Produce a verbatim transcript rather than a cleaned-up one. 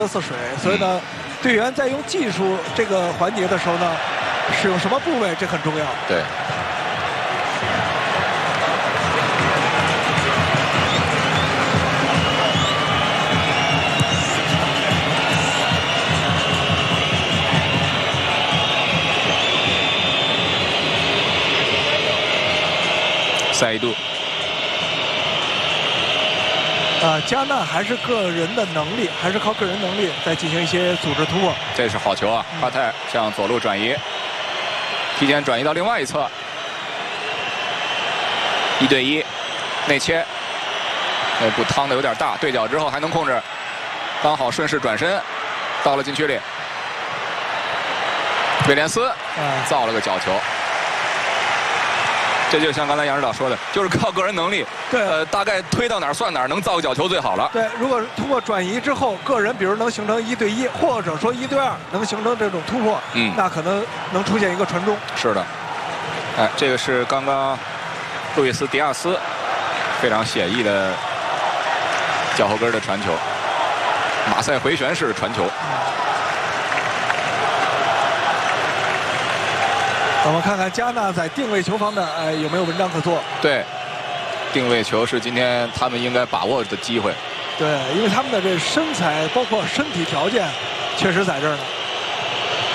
似水，所以呢，队员在用技术这个环节的时候呢，使用什么部位，这很重要。 对。赛一度。 啊，加纳还是个人的能力，还是靠个人能力在进行一些组织突破。 这是好球啊！巴泰向左路转移，提前转移到另外一侧，一对一，内切，那步趟的有点大，对角之后还能控制，刚好顺势转身，到了禁区里。威廉斯造了个角球。 这就像刚才杨指导说的，就是靠个人能力。 对， 呃，大概推到哪儿算哪儿，能造个角球最好了。 对，如果通过转移之后，个人比如能形成一对一，或者说一对二，能形成这种突破，嗯，那可能能出现一个传中。 是的，哎，这个是刚刚路易斯·迪亚斯非常写意的脚后跟的传球，马赛回旋式传球。 我们看看加纳在定位球方面，呃，有没有文章可做？ 对，定位球是今天他们应该把握的机会。 对，因为他们的这身材，包括身体条件，确实在这儿呢。